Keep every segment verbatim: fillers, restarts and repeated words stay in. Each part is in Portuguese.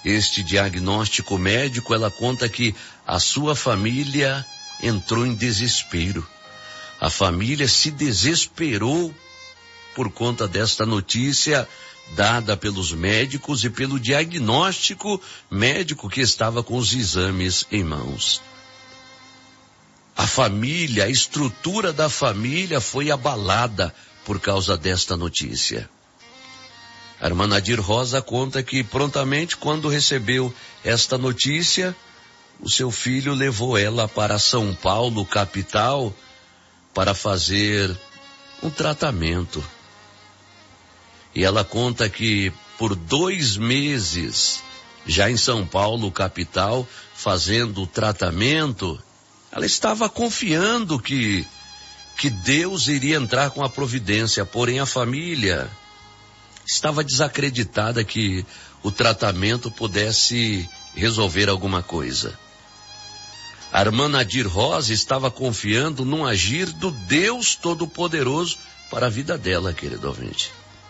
este diagnóstico médico, ela conta que a sua família entrou em desespero. A família se desesperou por conta desta notícia dada pelos médicos e pelo diagnóstico médico que estava com os exames em mãos. A família, a estrutura da família foi abalada por causa desta notícia. A irmã Nadir Rosa conta que prontamente, quando recebeu esta notícia, o seu filho levou ela para São Paulo, capital, para fazer um tratamento. E ela conta que por dois meses, já em São Paulo, capital, fazendo o tratamento, ela estava confiando que, que Deus iria entrar com a providência, porém a família estava desacreditada que o tratamento pudesse resolver alguma coisa. A irmã Nadir Rosa estava confiando num agir do Deus Todo-Poderoso para a vida dela, querido ouvinte.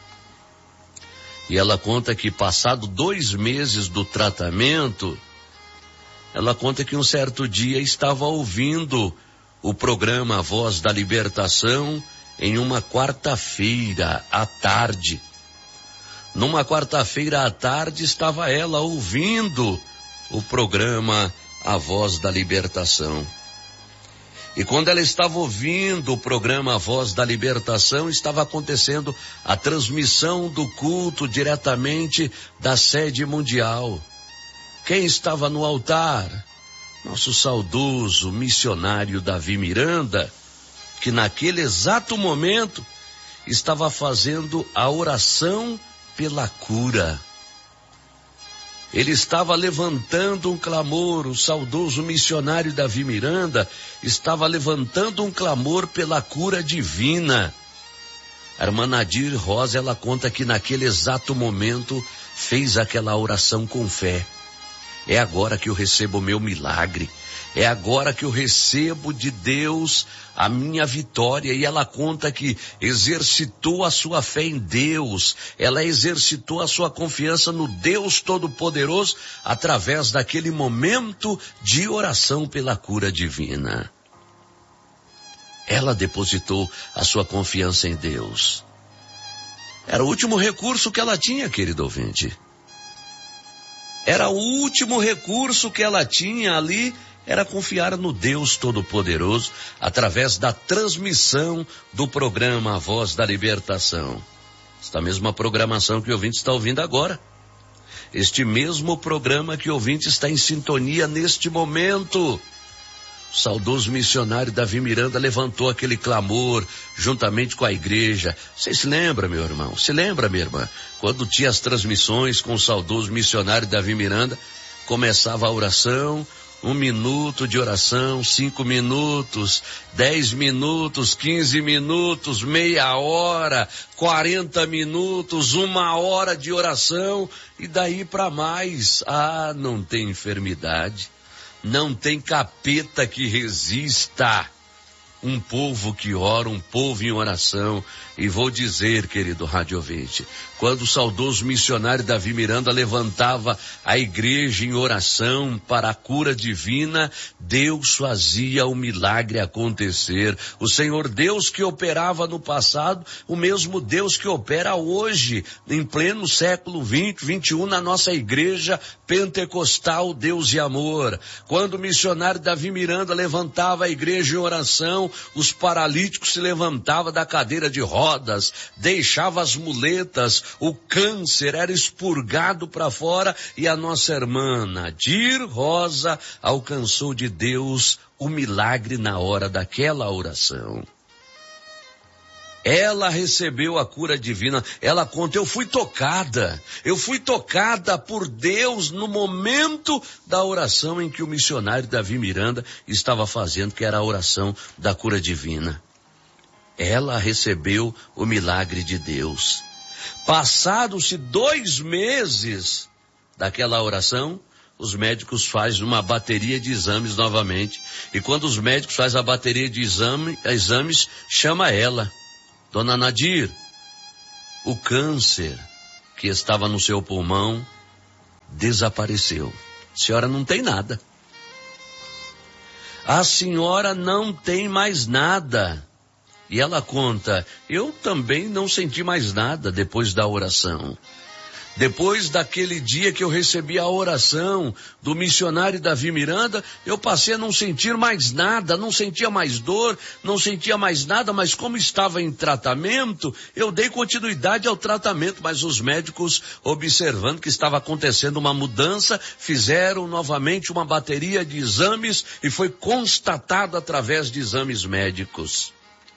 E ela conta que, passado dois meses do tratamento, ela conta que um certo dia estava ouvindo o programa A Voz da Libertação em uma quarta-feira à tarde. Numa quarta-feira à tarde estava ela ouvindo o programa A Voz da Libertação. E quando ela estava ouvindo o programa A Voz da Libertação, estava acontecendo a transmissão do culto diretamente da sede mundial. Quem estava no altar? Nosso saudoso missionário Davi Miranda, que naquele exato momento estava fazendo a oração pela cura. Ele estava levantando um clamor, o saudoso missionário Davi Miranda estava levantando um clamor pela cura divina. A irmã Nadir Rosa, ela conta que naquele exato momento fez aquela oração com fé. É agora que eu recebo o meu milagre. É agora que eu recebo de Deus a minha vitória. E ela conta que exercitou a sua fé em Deus. Ela exercitou a sua confiança no Deus Todo-Poderoso através daquele momento de oração pela cura divina. Ela depositou a sua confiança em Deus. Era o último recurso que ela tinha, querido ouvinte. Era o último recurso que ela tinha ali, era confiar no Deus Todo-Poderoso através da transmissão do programa A Voz da Libertação. Esta mesma programação que o ouvinte está ouvindo agora. Este mesmo programa que o ouvinte está em sintonia neste momento. O saudoso missionário Davi Miranda levantou aquele clamor juntamente com a igreja. Você se lembra, meu irmão? Se lembra, minha irmã? Quando tinha as transmissões com o saudoso missionário Davi Miranda, começava a oração, um minuto de oração, cinco minutos, dez minutos, quinze minutos, meia hora, quarenta minutos, uma hora de oração e daí para mais. Ah, não tem enfermidade. Não tem capeta que resista. Um povo que ora, um povo em oração. E vou dizer, querido rádio ouvinte, quando o saudoso missionário Davi Miranda levantava a igreja em oração para a cura divina, Deus fazia o milagre acontecer. O Senhor Deus que operava no passado, o mesmo Deus que opera hoje, em pleno século vinte, vinte e um, na nossa igreja pentecostal, Deus e amor. Quando o missionário Davi Miranda levantava a igreja em oração, os paralíticos se levantavam da cadeira de rodas, deixava as muletas, o câncer era expurgado para fora e a nossa irmã Nadir Rosa alcançou de Deus o milagre na hora daquela oração. Ela recebeu a cura divina. Ela conta, eu fui tocada, eu fui tocada por Deus no momento da oração em que o missionário Davi Miranda estava fazendo, que era a oração da cura divina. Ela recebeu o milagre de Deus. Passados-se dois meses daquela oração, os médicos fazem uma bateria de exames novamente. E quando os médicos fazem a bateria de exame, exames, chama ela. Dona Nadir, o câncer que estava no seu pulmão desapareceu. A senhora não tem nada. A senhora não tem mais nada. E ela conta, eu também não senti mais nada depois da oração. Depois daquele dia que eu recebi a oração do missionário Davi Miranda, eu passei a não sentir mais nada, não sentia mais dor, não sentia mais nada, mas como estava em tratamento, eu dei continuidade ao tratamento, mas os médicos, observando que estava acontecendo uma mudança, fizeram novamente uma bateria de exames e foi constatado através de exames médicos.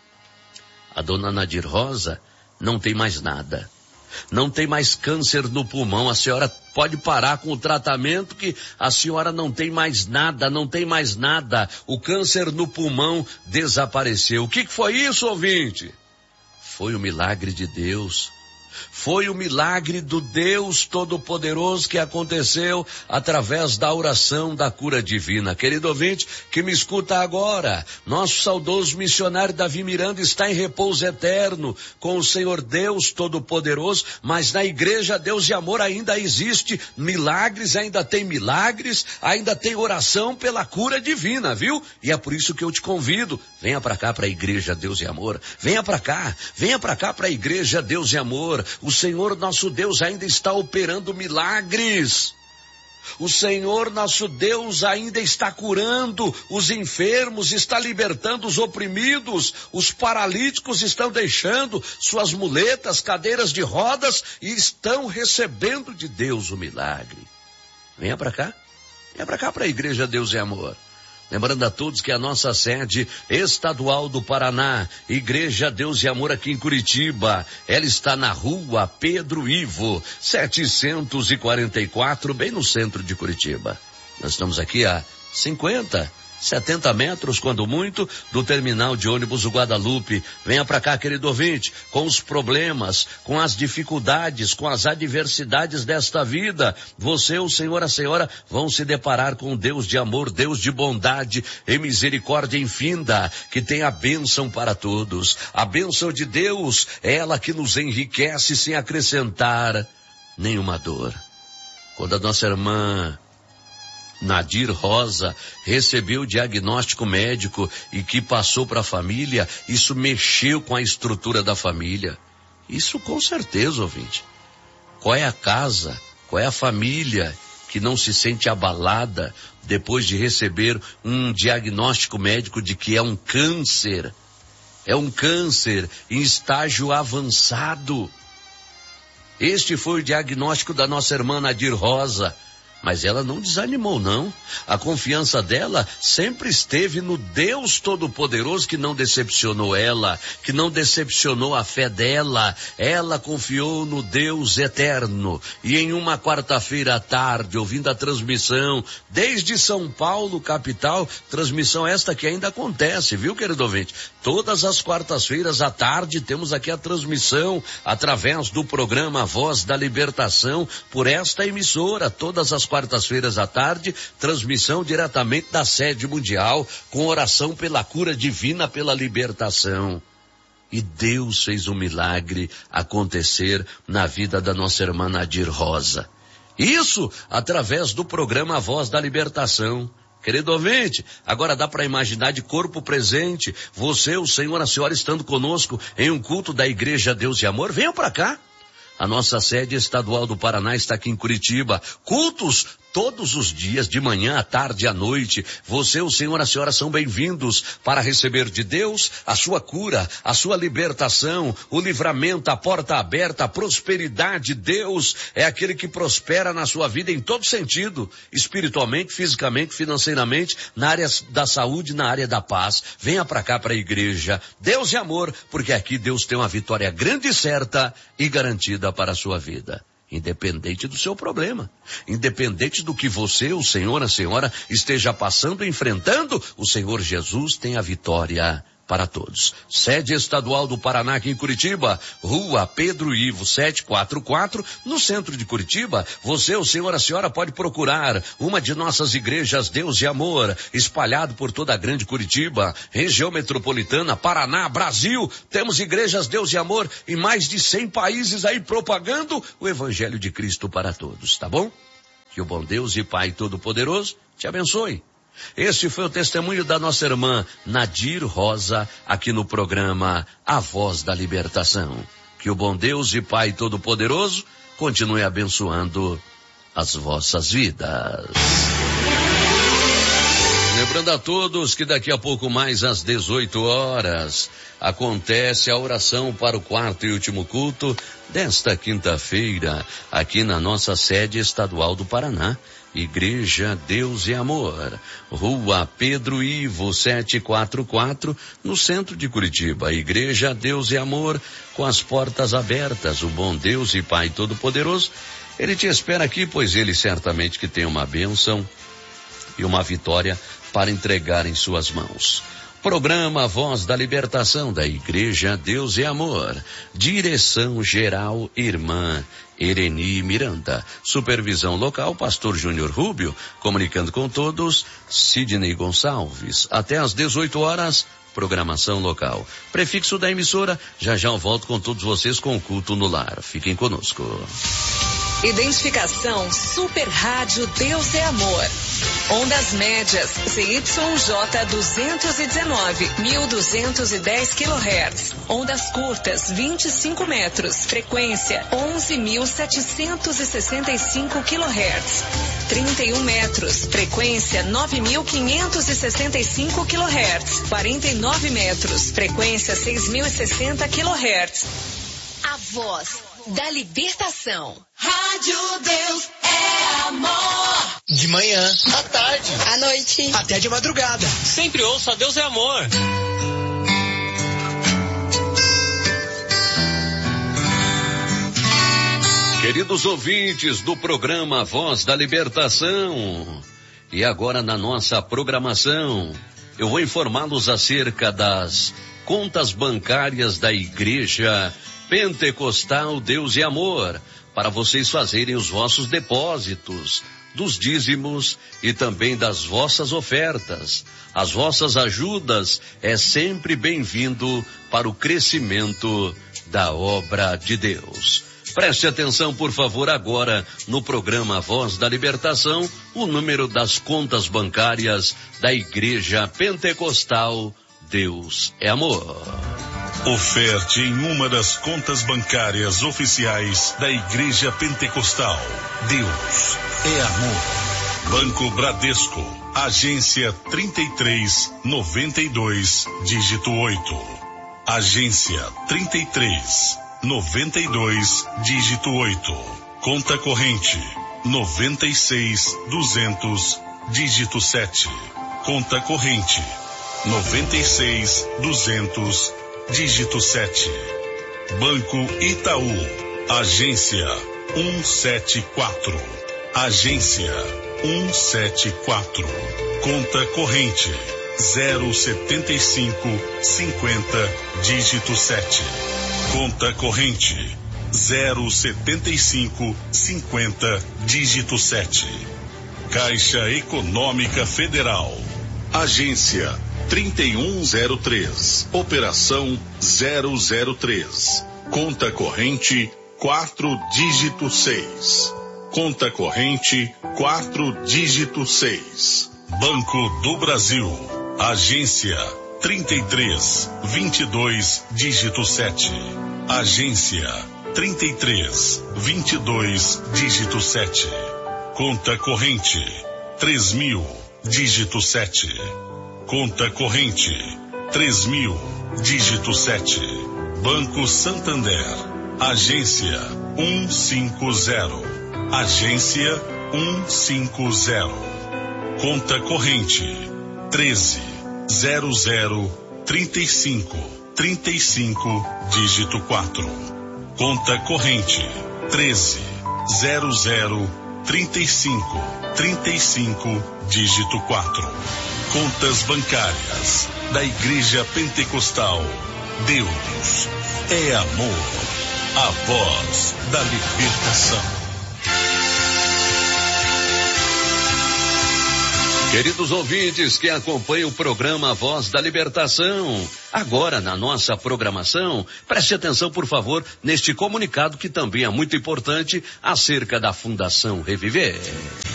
A dona Nadir Rosa não tem mais nada. Não tem mais câncer no pulmão, a senhora pode parar com o tratamento que a senhora não tem mais nada, não tem mais nada. O câncer no pulmão desapareceu. O que foi isso, ouvinte? Foi o milagre de Deus. Foi o milagre do Deus Todo-Poderoso que aconteceu através da oração da cura divina. Querido ouvinte que me escuta agora, nosso saudoso missionário Davi Miranda está em repouso eterno com o Senhor Deus Todo-Poderoso, mas na igreja Deus de Amor ainda existe milagres, ainda tem milagres, ainda tem oração pela cura divina, viu? E é por isso que eu te convido, venha para cá para a igreja Deus e Amor, venha para cá, venha para cá para a igreja Deus e Amor. O Senhor nosso Deus ainda está operando milagres. O Senhor nosso Deus ainda está curando os enfermos, está libertando os oprimidos, os paralíticos estão deixando suas muletas, cadeiras de rodas e estão recebendo de Deus o milagre. Venha para cá, venha para cá para a igreja Deus e Amor. Lembrando a todos que a nossa sede estadual do Paraná, Igreja Deus e Amor aqui em Curitiba, ela está na rua Pedro Ivo, setecentos e quarenta e quatro, bem no centro de Curitiba. Nós estamos aqui a cinquenta, setenta metros, quando muito, do terminal de ônibus do Guadalupe. Venha para cá, querido ouvinte, com os problemas, com as dificuldades, com as adversidades desta vida. Você, o Senhor, a Senhora vão se deparar com Deus de amor, Deus de bondade e misericórdia infinda, que tem a bênção para todos. A bênção de Deus é ela que nos enriquece sem acrescentar nenhuma dor. Quando a nossa irmã Nadir Rosa recebeu o diagnóstico médico e que passou para a família, isso mexeu com a estrutura da família. Isso com certeza, ouvinte. Qual é a casa, qual é a família que não se sente abalada depois de receber um diagnóstico médico de que é um câncer? É um câncer em estágio avançado. Este foi o diagnóstico da nossa irmã Nadir Rosa. Mas ela não desanimou, não. A confiança dela sempre esteve no Deus Todo-Poderoso que não decepcionou ela, que não decepcionou a fé dela. Ela confiou no Deus eterno. E em uma quarta-feira à tarde, ouvindo a transmissão, desde São Paulo, capital, transmissão esta que ainda acontece, viu, querido ouvinte? Todas as quartas-feiras à tarde temos aqui a transmissão através do programa Voz da Libertação por esta emissora, todas as quartas-feiras à tarde, transmissão diretamente da sede mundial, com oração pela cura divina, pela libertação. E Deus fez um milagre acontecer na vida da nossa irmã Nadir Rosa. Isso através do programa Voz da Libertação. Querido ouvinte, agora dá para imaginar de corpo presente, você, o Senhor, a Senhora estando conosco em um culto da Igreja Deus e Amor. Venham para cá. A nossa sede estadual do Paraná está aqui em Curitiba. Cultos todos os dias, de manhã, à tarde e à noite. Você, o Senhor, a Senhora são bem-vindos para receber de Deus a sua cura, a sua libertação, o livramento, a porta aberta, a prosperidade. Deus é aquele que prospera na sua vida em todo sentido, espiritualmente, fisicamente, financeiramente, na área da saúde, na área da paz. Venha para cá, para a igreja. Deus é amor, porque aqui Deus tem uma vitória grande e certa e garantida para a sua vida. Independente do seu problema, independente do que você, o Senhor, a Senhora, esteja passando, enfrentando, o Senhor Jesus tem a vitória para todos. Sede estadual do Paraná aqui em Curitiba, rua Pedro Ivo setecentos e quarenta e quatro, no centro de Curitiba. Você, o Senhor, a Senhora pode procurar uma de nossas igrejas Deus e Amor, espalhado por toda a grande Curitiba, região metropolitana, Paraná, Brasil. Temos igrejas Deus e Amor em mais de cem países aí propagando o Evangelho de Cristo para todos, tá bom? Que o bom Deus e Pai Todo-Poderoso te abençoe. Este foi o testemunho da nossa irmã Nadir Rosa, aqui no programa A Voz da Libertação. Que o bom Deus e Pai Todo-Poderoso continue abençoando as vossas vidas. Lembrando a todos que daqui a pouco mais às dezoito horas acontece a oração para o quarto e último culto desta quinta-feira aqui na nossa sede estadual do Paraná, Igreja Deus e Amor, Rua Pedro Ivo setecentos e quarenta e quatro, no centro de Curitiba. Igreja Deus e Amor, com as portas abertas. O bom Deus e Pai Todo-Poderoso, Ele te espera aqui, pois Ele certamente que tem uma bênção e uma vitória para entregar em suas mãos. Programa Voz da Libertação da Igreja Deus e Amor. Direção geral, irmã Ereni Miranda. Supervisão local, pastor Júnior Rubio. Comunicando com todos, Sidney Gonçalves. Até às dezoito horas, programação local. Prefixo da emissora, já já eu volto com todos vocês com o culto no lar. Fiquem conosco. Identificação Super Rádio Deus é Amor. Ondas médias C Y J duzentos e dezenove, mil duzentos e dez quilohertz. Ondas curtas vinte e cinco metros. Frequência onze mil setecentos e sessenta e cinco quilohertz. trinta e um metros. Frequência nove mil quinhentos e sessenta e cinco quilohertz. quarenta e nove metros. Frequência seis mil e sessenta quilohertz. A voz da libertação. Rádio Deus é Amor. De manhã, à tarde, à noite, até de madrugada. Sempre ouça Deus é Amor. Queridos ouvintes do programa Voz da Libertação, e agora na nossa programação, eu vou informá-los acerca das contas bancárias da Igreja Pentecostal Deus e Amor, para vocês fazerem os vossos depósitos dos dízimos e também das vossas ofertas. As vossas ajudas é sempre bem-vindo para o crescimento da obra de Deus. Preste atenção, por favor, agora no programa Voz da Libertação, o número das contas bancárias da Igreja Pentecostal Deus é Amor. Oferte em uma das contas bancárias oficiais da Igreja Pentecostal Deus é Amor. Banco Bradesco, agência trinta e três, noventa e dois, dígito oito. Agência trinta e três, noventa e dois, dígito oito. Conta corrente noventa e seis, duzentos, dígito sete. Conta corrente noventa e seis, duzentos, dígito sete. Banco Itaú, agência um sete quatro. Agência um sete quatro. Conta corrente zero setenta e cinco, cinquenta, dígito sete. Conta corrente zero setenta e cinco, cinquenta, dígito sete. Caixa Econômica Federal, agência trinta e um zero três, operação zero zero três, conta corrente quatro, dígito seis. Conta corrente quatro, dígito seis. Banco do Brasil, agência trinta e três, vinte e dois, dígito sete. Agência trinta e três, vinte e dois, dígito sete. Conta corrente três mil, dígito sete. Conta corrente três mil, dígito sete. Banco Santander, agência um cinco zero. Agência um cinco zero. Conta corrente treze, zero zero, trinta e cinco, trinta e cinco, dígito quatro. Conta corrente treze, zero zero, trinta e cinco, trinta e cinco, dígito quatro. Contas bancárias da Igreja Pentecostal Deus é Amor, a voz da libertação. Queridos ouvintes que acompanham o programa Voz da Libertação, agora na nossa programação, preste atenção, por favor, neste comunicado que também é muito importante acerca da Fundação Reviver.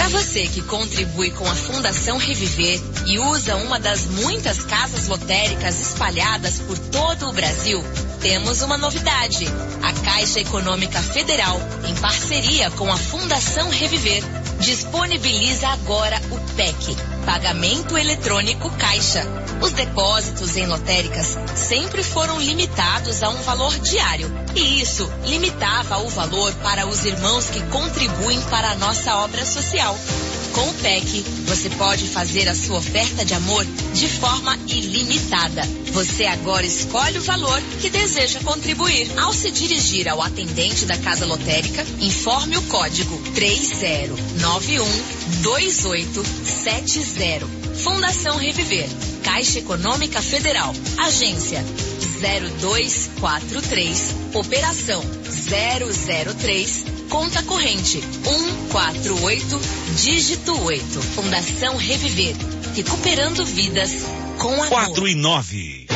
Para você que contribui com a Fundação Reviver e usa uma das muitas casas lotéricas espalhadas por todo o Brasil, temos uma novidade. A Caixa Econômica Federal, em parceria com a Fundação Reviver, disponibiliza agora o P E C, Pagamento Eletrônico Caixa. Os depósitos em lotéricas sempre foram limitados a um valor diário, e isso limitava o valor para os irmãos que contribuem para a nossa obra social. Com o P E C, você pode fazer a sua oferta de amor de forma ilimitada. Você agora escolhe o valor que deseja contribuir. Ao se dirigir ao atendente da casa lotérica, informe o código três zero nove um dois oito sete zero. Fundação Reviver, Caixa Econômica Federal, Agência zero dois quatro três, Operação zero zero três, Conta corrente um quatro oito, dígito oito. Fundação Reviver, recuperando vidas com amor. quatro e nove.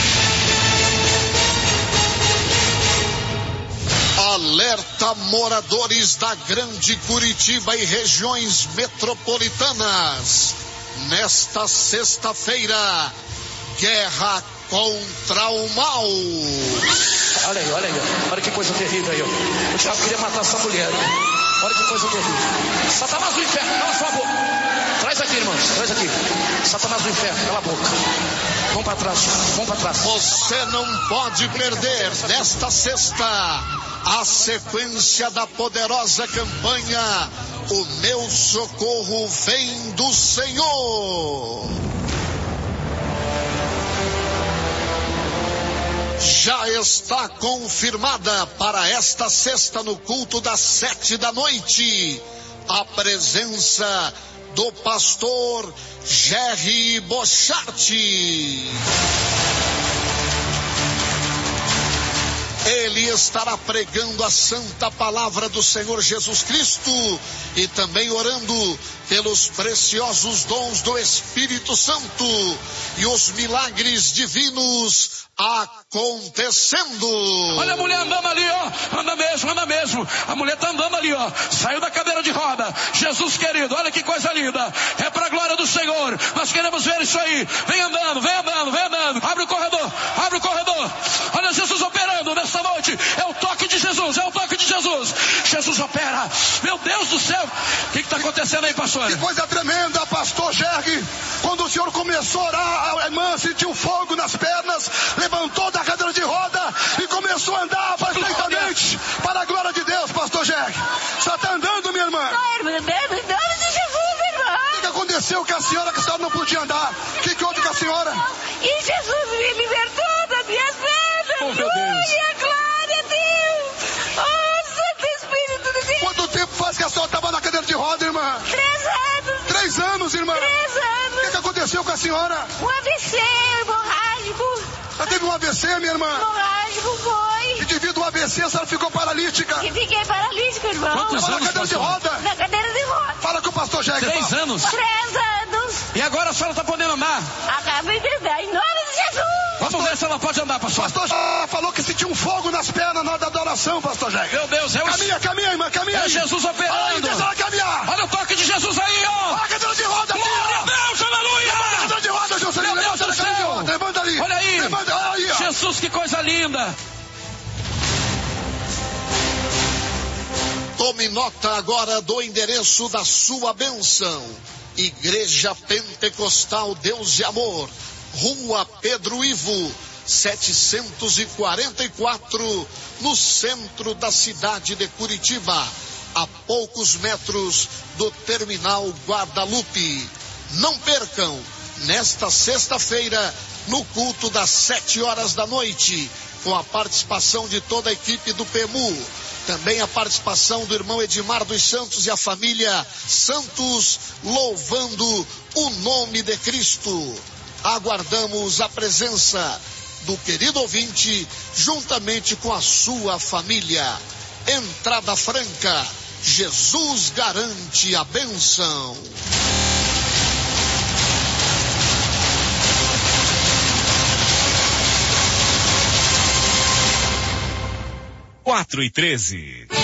Alerta moradores da Grande Curitiba e regiões metropolitanas. Nesta sexta-feira, guerra contra o mal. Olha aí, olha aí, olha que coisa terrível aí. O diabo queria matar essa mulher. Olha que coisa terrível. Satanás do inferno, cala sua boca. Traz aqui, irmãos, traz aqui. Satanás do inferno, cala a boca. Vamos para trás, vamos para trás. Você não pode perder nesta sexta a sequência da poderosa campanha O Meu Socorro Vem do Senhor. Já está confirmada para esta sexta no culto das sete da noite a presença do pastor Jerry Bochatti. Ele estará pregando a santa palavra do Senhor Jesus Cristo e também orando pelos preciosos dons do Espírito Santo e os milagres divinos acontecendo. Olha a mulher andando ali, ó. Anda mesmo, anda mesmo. A mulher tá andando ali, ó. Saiu da cadeira de roda. Jesus querido, olha que coisa linda. É pra glória do Senhor. Nós queremos ver isso aí. Vem andando, vem andando, vem andando. Abre o corredor, abre o corredor. Olha Jesus operando nesta noite. É o toque de Jesus, é o toque de Jesus. Jesus opera. Meu Deus do céu. O que que tá acontecendo aí, pastor? Que coisa tremenda, pastor Jerry. Quando o senhor começou a orar, a irmã sentiu fogo nas pernas, levantou da cadeira de roda e começou a andar perfeitamente para a glória de Deus, pastor Jerry. Só está andando, minha irmã. Não, irmã, em nome de Jesus, irmã. O que, que aconteceu com a senhora, que a senhora não podia andar? O que, que houve com a senhora? E Jesus me libertou das minhas pernas. Oh, meu Deus. Glória a Deus. Oh, Santo Espírito de Deus. Quanto tempo faz que a senhora estava na cadeira de roda, irmã? Três anos. Três anos, irmã. Três anos. O que, que aconteceu com a senhora? Um A V C hemorrágico. Ela teve um A V C, minha irmã? Hemorrágico foi. E devido ao A V C, a senhora ficou paralítica? E fiquei paralítica, irmão. Quantos Estava anos, na cadeira de pastor? roda? Na cadeira de roda. Fala com o pastor Jerry. Três fala. anos. Três anos. E agora a senhora está podendo andar. Acabei de andar em nome de Jesus. Vamos ver se ela pode andar, pastor. Pastor Jerry falou que sentiu um fogo nas pernas na hora da adoração, pastor Jerry. Meu Deus, é o... Caminha, caminha, irmã, caminha É aí. Jesus Olha aí, operando. deixa ela caminhar. Olha o toque de Jesus aí, ó. Olha a cadeira de roda, Glória a filha. Deus, aleluia. Levanta a cadeira de roda, Jocelyn. Meu Deus Levanta do a cadeira de céu. roda. Levanta ali. Olha aí. Levanta, olha aí, ó. Jesus, que coisa linda. Tome nota agora do endereço da sua bênção. Igreja Pentecostal Deus de Amor, Rua Pedro Ivo, setecentos e quarenta e quatro, no centro da cidade de Curitiba, a poucos metros do Terminal Guadalupe. Não percam, nesta sexta-feira, no culto das sete horas da noite, com a participação de toda a equipe do P E M U, também a participação do irmão Edmar dos Santos e a família Santos, louvando o nome de Cristo. Aguardamos a presença do querido ouvinte, juntamente com a sua família. Entrada franca, Jesus garante a bênção. quatro e treze.